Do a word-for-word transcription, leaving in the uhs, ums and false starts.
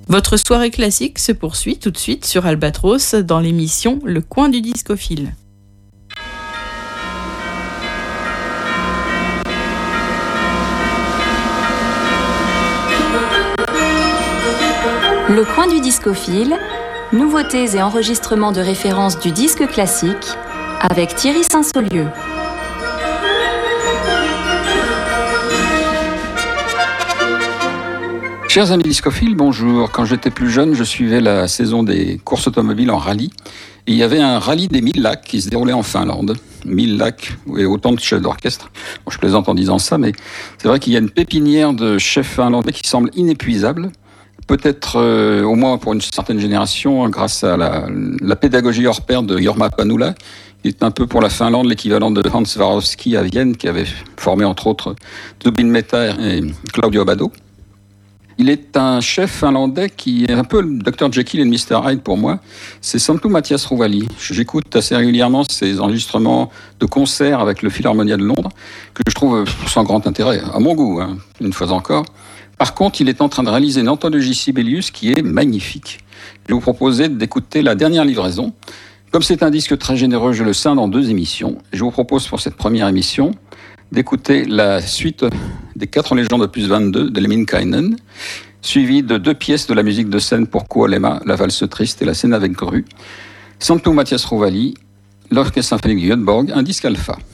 Votre soirée classique se poursuit tout de suite sur Albatros dans l'émission Le Coin du Discophile. Le Coin du Discophile, nouveautés et enregistrements de référence du disque classique avec Thierry Saint-Saulieu. Chers amis discophiles, bonjour. Quand j'étais plus jeune, je suivais la saison des courses automobiles en rallye. Et il y avait un rallye des mille lacs qui se déroulait en Finlande. mille lacs et autant de chefs d'orchestre. Bon, je plaisante en disant ça, mais c'est vrai qu'il y a une pépinière de chefs finlandais qui semble inépuisable. Peut-être euh, au moins pour une certaine génération, grâce à la, la pédagogie hors pair de Jorma Panula, qui est un peu pour la Finlande l'équivalent de Hans Warowski à Vienne, qui avait formé entre autres Zubin Mehta et Claudio Abbado. Il est un chef finlandais qui est un peu le docteur Jekyll et le mister Hyde pour moi. C'est Santtu Matias Rouvali. J'écoute assez régulièrement ses enregistrements de concerts avec le Philharmonia de Londres, que je trouve sans grand intérêt, à mon goût, hein, une fois encore. Par contre, il est en train de réaliser une anthologie Sibelius qui est magnifique. Je vais vous proposer d'écouter la dernière livraison. Comme c'est un disque très généreux, je le scinde en deux émissions. Je vous propose pour cette première émission d'écouter la suite des quatre légendes opus vingt-deux de Lemminkainen, suivie de deux pièces de la musique de scène pour Kuolema, la valse triste et la scène avec grue. Santtu Matias Rouvali, l'orchestre symphonique de Göteborg, un disque alpha.